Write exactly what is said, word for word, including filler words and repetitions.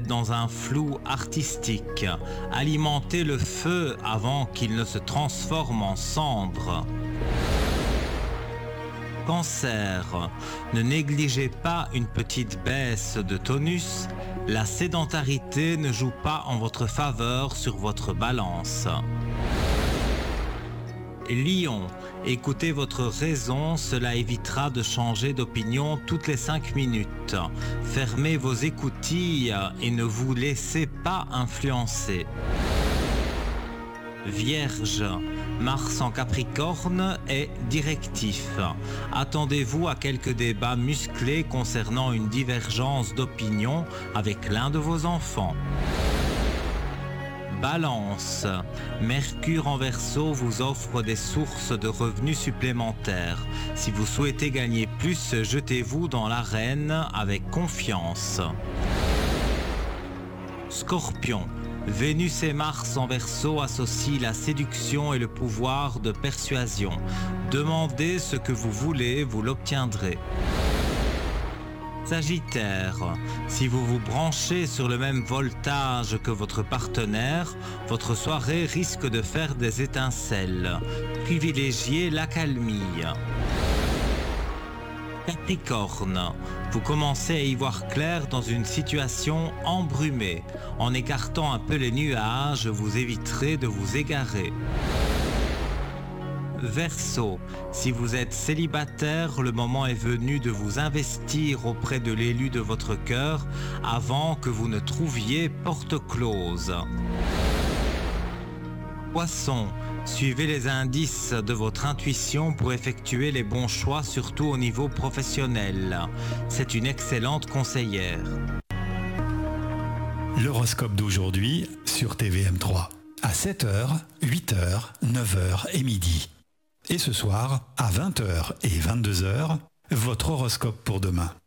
êtes dans un flou artistique. Alimentez le feu avant qu'il ne se transforme en cendre. Cancer, ne négligez pas une petite baisse de tonus. La sédentarité ne joue pas en votre faveur sur votre balance. Lion, écoutez votre raison, cela évitera de changer d'opinion toutes les cinq minutes. Fermez vos écoutilles et ne vous laissez pas influencer. Vierge, Mars en Capricorne est directif. Attendez-vous à quelques débats musclés concernant une divergence d'opinion avec l'un de vos enfants. Balance, Mercure en Verseau vous offre des sources de revenus supplémentaires. Si vous souhaitez gagner plus, jetez-vous dans l'arène avec confiance. Scorpion, Vénus et Mars en Verseau associent la séduction et le pouvoir de persuasion. Demandez ce que vous voulez, vous l'obtiendrez. Sagittaire, si vous vous branchez sur le même voltage que votre partenaire, votre soirée risque de faire des étincelles. Privilégiez l'accalmie. Capricorne, vous commencez à y voir clair dans une situation embrumée. En écartant un peu les nuages, vous éviterez de vous égarer. Verseau, si vous êtes célibataire, le moment est venu de vous investir auprès de l'élu de votre cœur avant que vous ne trouviez porte close. Poisson, suivez les indices de votre intuition pour effectuer les bons choix, surtout au niveau professionnel. C'est une excellente conseillère. L'horoscope d'aujourd'hui sur T V M trois. À sept heures, huit heures, neuf heures et midi. Et ce soir, à vingt heures et vingt-deux heures, votre horoscope pour demain.